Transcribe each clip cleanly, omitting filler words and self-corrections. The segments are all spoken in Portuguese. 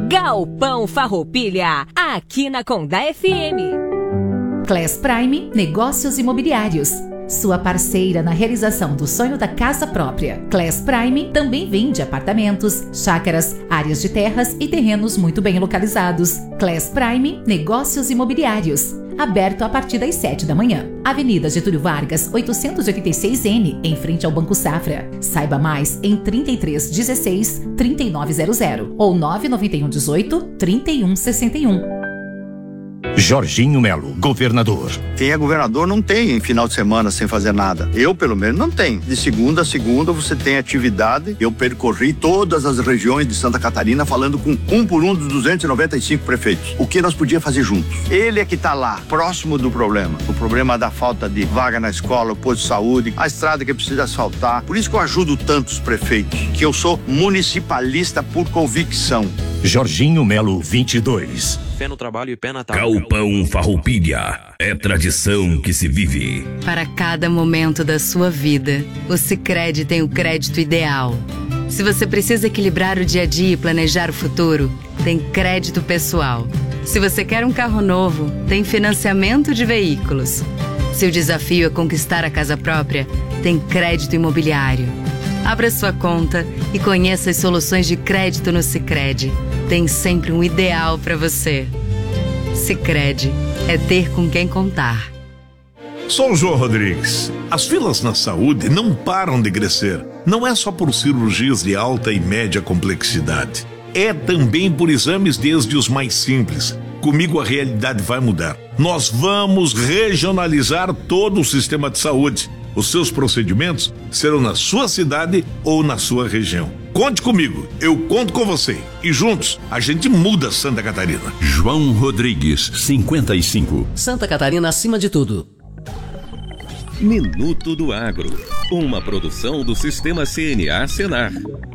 Galpão Farroupilha, aqui na Condá FM. Class Prime Negócios Imobiliários, sua parceira na realização do sonho da casa própria. Class Prime também vende apartamentos, chácaras, áreas de terras e terrenos muito bem localizados. Class Prime Negócios Imobiliários, aberto a partir das 7 da manhã. Avenida Getúlio Vargas, 886N, em frente ao Banco Safra. Saiba mais em 3316-3900 ou 99118-3161. Jorginho Melo, governador. Quem é governador não tem final de semana sem fazer nada. Eu, pelo menos, não tenho. De segunda a segunda você tem atividade. Eu percorri todas as regiões de Santa Catarina falando com um por um dos 295 prefeitos. O que nós podíamos fazer juntos? Ele é que está lá, próximo do problema. O problema da falta de vaga na escola, o posto de saúde, a estrada que precisa asfaltar. Por isso que eu ajudo tantos prefeitos, que eu sou municipalista por convicção. Jorginho Melo, 22. Fé no trabalho e pé na tábua. Galpão Farroupilha, é tradição que se vive. Para cada momento da sua vida, o Sicredi tem o crédito ideal. Se você precisa equilibrar o dia a dia e planejar o futuro, tem crédito pessoal. Se você quer um carro novo, tem financiamento de veículos. Se o desafio é conquistar a casa própria, tem crédito imobiliário. Abra sua conta e conheça as soluções de crédito no Sicredi. Tem sempre um ideal para você. Sicredi é ter com quem contar. Sou o João Rodrigues. As filas na saúde não param de crescer. Não é só por cirurgias de alta e média complexidade. É também por exames desde os mais simples. Comigo a realidade vai mudar. Nós vamos regionalizar todo o sistema de saúde. Os seus procedimentos serão na sua cidade ou na sua região. Conte comigo, eu conto com você. E juntos, a gente muda Santa Catarina. João Rodrigues, 55. Santa Catarina acima de tudo. Minuto do Agro, uma produção do Sistema CNA Senar.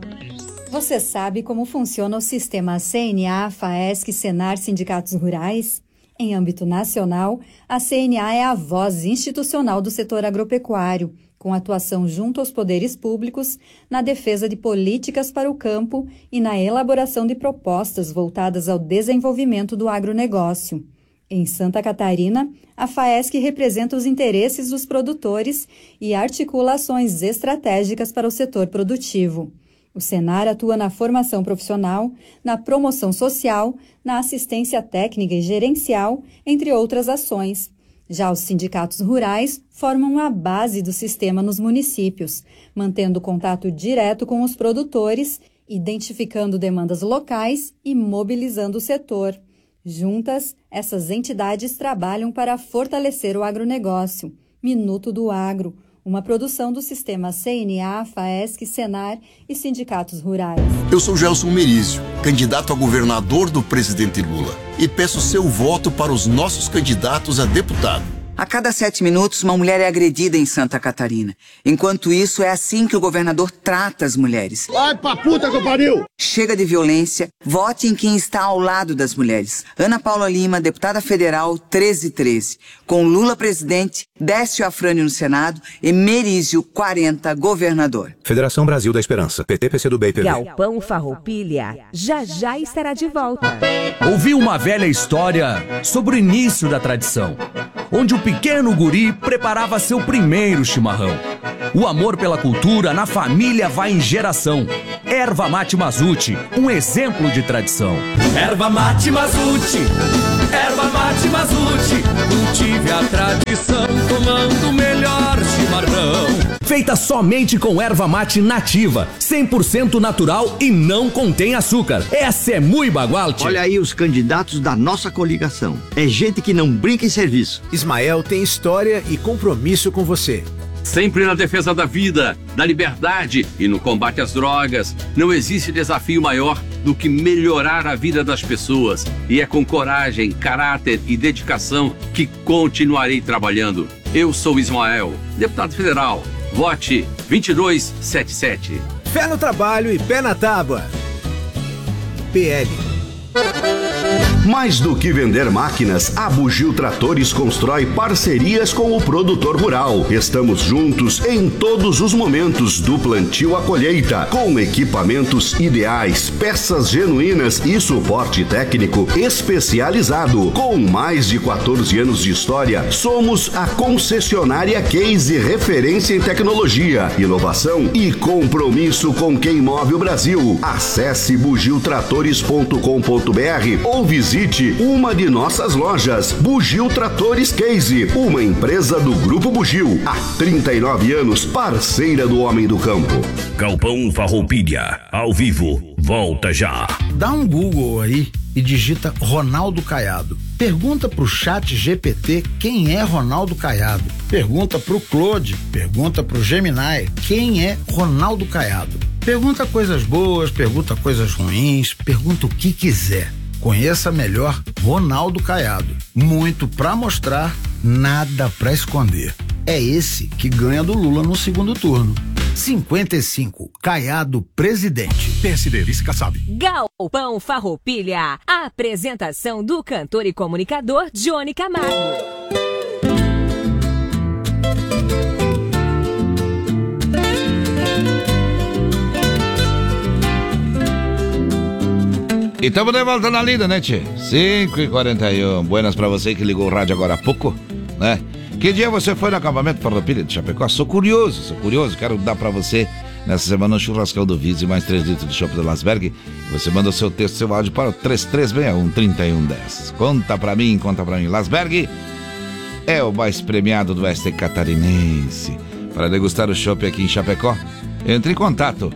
Você sabe como funciona o sistema CNA, FAESC, Senar, Sindicatos Rurais? Em âmbito nacional, a CNA é a voz institucional do setor agropecuário, com atuação junto aos poderes públicos, na defesa de políticas para o campo e na elaboração de propostas voltadas ao desenvolvimento do agronegócio. Em Santa Catarina, a FAESC representa os interesses dos produtores e articula ações estratégicas para o setor produtivo. O Senar atua na formação profissional, na promoção social, na assistência técnica e gerencial, entre outras ações. Já os sindicatos rurais formam a base do sistema nos municípios, mantendo contato direto com os produtores, identificando demandas locais e mobilizando o setor. Juntas, essas entidades trabalham para fortalecer o agronegócio. Minuto do Agro, uma produção do sistema CNA, FAESC, Senar e sindicatos rurais. Eu sou Gelson Merizio, candidato a governador do presidente Lula, e peço seu voto para os nossos candidatos a deputado. A cada 7 minutos, uma mulher é agredida em Santa Catarina. Enquanto isso, é assim que o governador trata as mulheres. Vai pra puta que eu pariu! Chega de violência, vote em quem está ao lado das mulheres. Ana Paula Lima, deputada federal 1313. Com Lula presidente, Décio Afrânio no Senado e Merizio 40, governador. Federação Brasil da Esperança, PT, PCdoB e PV. Galpão Farroupilha já estará de volta. Ouvi uma velha história sobre o início da tradição, onde o pequeno guri preparava seu primeiro chimarrão. O amor pela cultura na família vai em geração. Erva Mate Mazuti, um exemplo de tradição. Erva Mate Mazuti, Erva Mate Mazuti, cultive a tradição tomando o melhor chimarrão. Feita somente com erva mate nativa, 100% natural e não contém açúcar. Essa é muito bagualte. Olha aí os candidatos da nossa coligação. É gente que não brinca em serviço. Ismael tem história e compromisso com você. Sempre na defesa da vida, da liberdade e no combate às drogas. Não existe desafio maior do que melhorar a vida das pessoas. E é com coragem, caráter e dedicação que continuarei trabalhando. Eu sou Ismael, deputado federal. Vote 2277. Fé no trabalho e pé na tábua. PL. Mais do que vender máquinas, a Bugio Tratores constrói parcerias com o produtor rural. Estamos juntos em todos os momentos, do plantio à colheita, com equipamentos ideais, peças genuínas e suporte técnico especializado. Com mais de 14 anos de história, somos a concessionária Case, referência em tecnologia, inovação e compromisso com quem move o Brasil. Acesse bugiotratores.com.br ou visite uma de nossas lojas. Bugio Tratores Case, uma empresa do Grupo Bugio, há 39 anos, parceira do homem do campo. Galpão Farroupilha, ao vivo, volta já. Dá um Google aí e digita Ronaldo Caiado. Pergunta pro chat GPT quem é Ronaldo Caiado. Pergunta pro Claude, pergunta pro Gemini quem é Ronaldo Caiado. Pergunta coisas boas, pergunta coisas ruins, pergunta o que quiser. Conheça melhor Ronaldo Caiado. Muito pra mostrar, nada pra esconder. É esse que ganha do Lula no segundo turno. 55, Caiado presidente. PSD, vice Kassab. Galpão Farroupilha, a apresentação do cantor e comunicador Johnny Camargo. E estamos de volta na lida, né, tchê? 5h41. Buenas pra você que ligou o rádio agora há pouco, né? Que dia você foi no acampamento Farroupilha de Chapecó? Sou curioso. Quero dar pra você, nessa semana, um churrascão do Viz e mais 3 litros de chopp do Lasberg. Você manda o seu texto, seu áudio para o 3361-3110. Conta pra mim. Lasberg é o mais premiado do oeste catarinense. Para degustar o chopp aqui em Chapecó, entre em contato.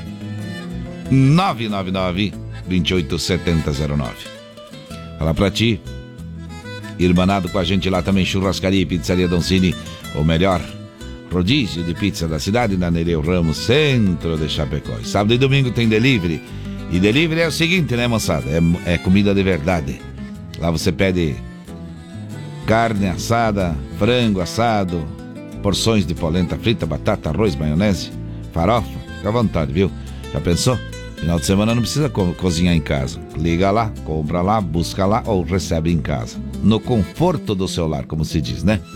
999-287009. Fala pra ti. Irmanado com a gente lá também, Churrascaria e Pizzaria Doncini, o melhor rodízio de pizza da cidade, na Nereu Ramos, centro de Chapecó. E sábado e domingo tem delivery. E delivery é o seguinte, né, moçada? É comida de verdade. Lá você pede carne assada, frango assado, porções de polenta frita, batata, arroz, maionese, farofa. Fica à vontade, viu? Já pensou? Final de semana não precisa cozinhar em casa. Liga lá, compra lá, busca lá ou recebe em casa. No conforto do seu lar, como se diz, né?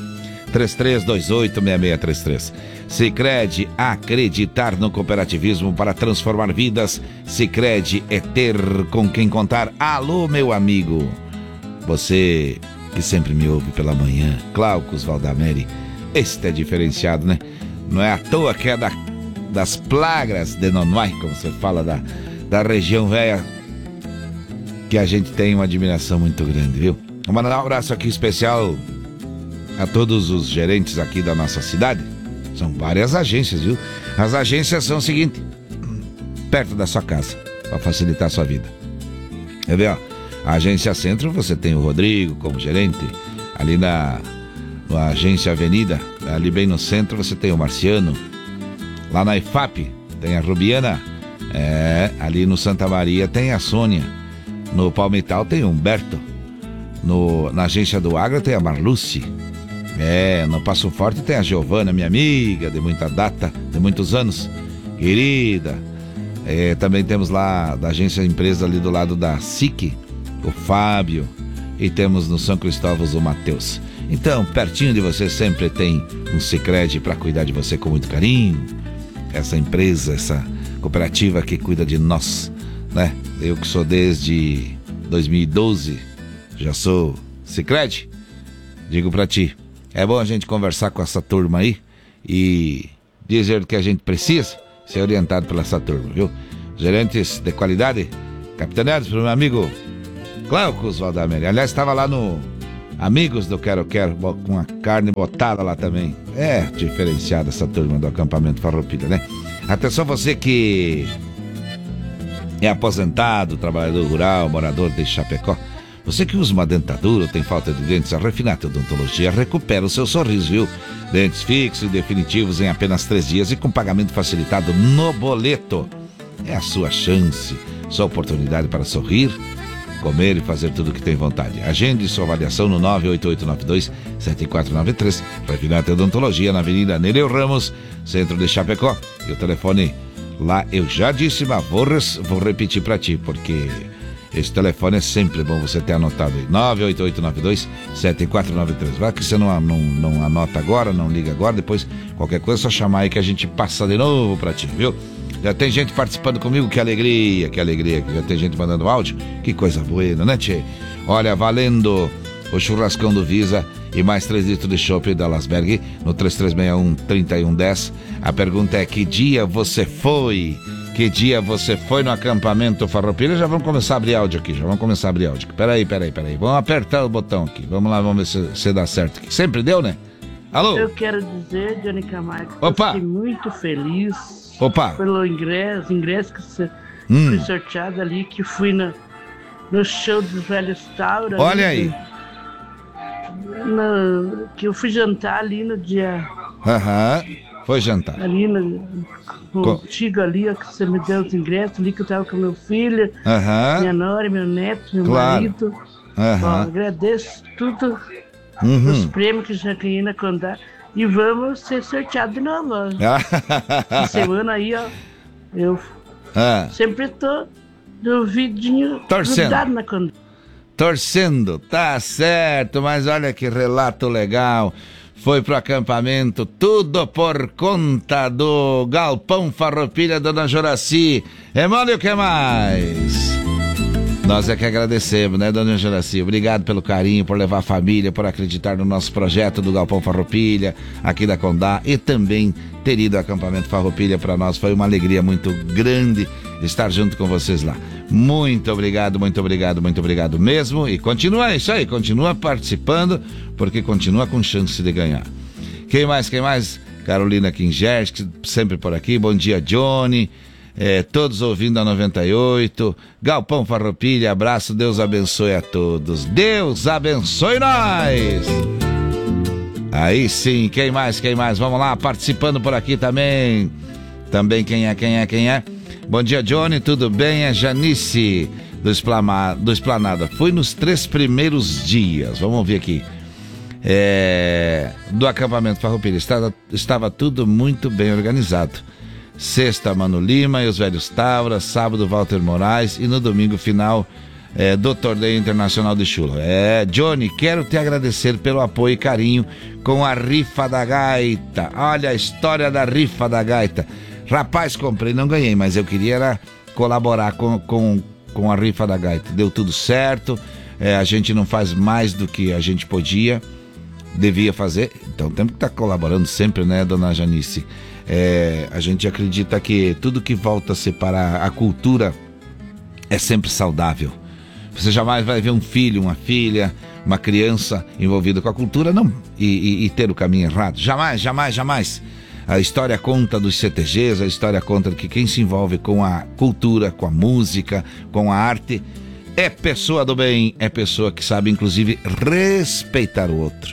3328-6633. Sicredi, acreditar no cooperativismo para transformar vidas. Sicredi é ter com quem contar. Alô, meu amigo. Você que sempre me ouve pela manhã, Glaucus Valdameri. Este é diferenciado, né? Não é à toa que é das plagas de Nonuai, como você fala, da região velha, que a gente tem uma admiração muito grande, viu? Vou mandar um abraço aqui especial a todos os gerentes aqui da nossa cidade. São várias agências, viu? As agências são o seguinte, perto da sua casa, para facilitar a sua vida. Quer ver, ó? A agência Centro, você tem o Rodrigo como gerente. Ali na agência Avenida, ali bem no centro, você tem o Marciano. Lá na IFAP tem a Rubiana. Ali no Santa Maria tem a Sônia. No Palmital tem o Humberto. Na agência do Agra tem a Marluce. No Passo Forte tem a Giovana, minha amiga de muita data, de muitos anos, querida. Também temos lá da agência empresa ali do lado da SIC, o Fábio. E temos no São Cristóvão o Matheus. Então, pertinho de você sempre tem um Sicredi para cuidar de você com muito carinho. Essa empresa, essa cooperativa que cuida de nós, né? Eu que sou desde 2012, já sou Sicredi. Digo pra ti, é bom a gente conversar com essa turma aí e dizer o que a gente precisa, ser orientado pela essa turma, viu? Gerentes de qualidade, capitaneados pelo meu amigo Glaucus Valdameri. Aliás, estava lá no Amigos do Quero Quero, com a carne botada lá também. É diferenciada essa turma do acampamento Farroupilha, né? Atenção você que é aposentado, trabalhador rural, morador de Chapecó. Você que usa uma dentadura ou tem falta de dentes, a Refinate Odontologia recupera o seu sorriso, viu? Dentes fixos e definitivos em apenas 3 dias e com pagamento facilitado no boleto. É a sua chance, sua oportunidade para sorrir, comer e fazer tudo o que tem vontade. Agende sua avaliação no 98892-7493. Refinate Odontologia, na Avenida Nereu Ramos, centro de Chapecó. E o telefone lá, eu já disse, mas vou repetir pra ti, porque Esse telefone é sempre bom você ter anotado aí. 98892-7493. Vai que você não anota agora, não liga agora, depois qualquer coisa é só chamar aí que a gente passa de novo pra ti, viu? Já tem gente participando comigo, que alegria. Já tem gente mandando áudio, que coisa boa, né, tchê? Olha, valendo o churrascão do Visa e mais 3 litros de chopp da Lasberg no 3361-3110. A pergunta é: que dia você foi? Que dia você foi no acampamento Farroupilha? Já vamos começar a abrir áudio aqui, Peraí. Vamos apertar o botão aqui. Vamos lá, vamos ver se dá certo aqui. Sempre deu, né? Alô? Eu quero dizer, Johnny Camargo, que Opa. eu fiquei muito feliz Opa. pelo ingresso que você foi sorteado ali, que fui no show dos Velhos Taura. Olha aí. Que eu fui jantar ali no dia... Foi jantar. Ali contigo ali, ó, que você me deu os ingressos ali, que eu tava com meu filho, minha nora, meu neto, meu marido. Ó, agradeço tudo os prêmios que já ganhei na Condá. E vamos ser sorteados de novo. Essa semana aí, ó, eu sempre tô do vidinho grudado na Condá. Torcendo, tá certo, mas olha que relato legal. Foi pro acampamento, tudo por conta do Galpão Farroupilha, Dona Joraci. Emônio, o que mais? Nós é que agradecemos, né, Dona Joraci? Obrigado pelo carinho, por levar a família, por acreditar no nosso projeto do Galpão Farroupilha, aqui da Condá, e também ter ido ao acampamento Farroupilha. Para nós foi uma alegria muito grande estar junto com vocês lá. Muito obrigado mesmo. E continua isso aí, continua participando, porque continua com chance de ganhar. Quem mais? Carolina Kingerski, sempre por aqui. Bom dia, Johnny. Todos ouvindo a 98. Galpão Farroupilha, abraço, Deus abençoe a todos. Deus abençoe nós! Aí sim, quem mais? Vamos lá, participando por aqui também. Quem é? Bom dia, Johnny, tudo bem? É Janice do Esplanada. Fui nos 3 primeiros dias, vamos ver aqui, do acampamento Farroupilha. Estava tudo muito bem organizado. Sexta, Mano Lima e os Velhos Taura. Sábado, Walter Moraes. E no domingo final do Torneio Internacional de Chula. Johnny, quero te agradecer pelo apoio e carinho com a rifa da gaita. Olha a história da rifa da gaita. Rapaz, comprei, não ganhei, mas eu queria era colaborar com a rifa da gaita. Deu tudo certo, a gente não faz mais do que a gente devia fazer, então temos que estar colaborando sempre, né, Dona Janice? A gente acredita que tudo que volta a separar a cultura é sempre saudável. Você jamais vai ver um filho, uma filha, uma criança envolvida com a cultura e ter o caminho errado. Jamais. A história conta dos CTGs, a história conta que quem se envolve com a cultura, com a música, com a arte, é pessoa do bem, é pessoa que sabe, inclusive, respeitar o outro.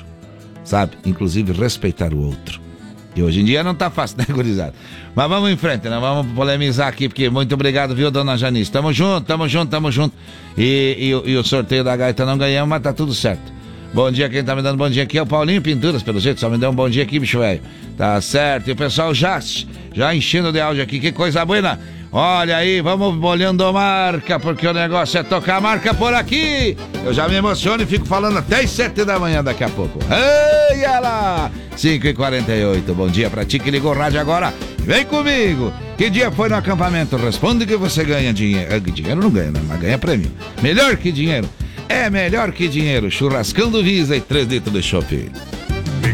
E hoje em dia não tá fácil, né, gurizada? Mas vamos em frente, né? Vamos polemizar aqui, porque muito obrigado, viu, Dona Janice? Tamo junto. E o sorteio da gaita não ganhamos, mas tá tudo certo. Bom dia, quem tá me dando bom dia aqui é o Paulinho Pinturas, pelo jeito, só me deu um bom dia aqui, bicho velho. Tá certo, e o pessoal já enchendo de áudio aqui, que coisa boa. Olha aí, vamos olhando marca, porque o negócio é tocar marca por aqui. Eu já me emociono e fico falando até as 7 da manhã daqui a pouco. Ei, lá! 5h48, bom dia pra ti que ligou o rádio agora. Vem comigo. Que dia foi no acampamento? Responde que você ganha dinheiro. Dinheiro não ganha, né? Mas ganha prêmio. Melhor que dinheiro. É melhor que dinheiro. Churrascão do Visa e 3 litros de chopp.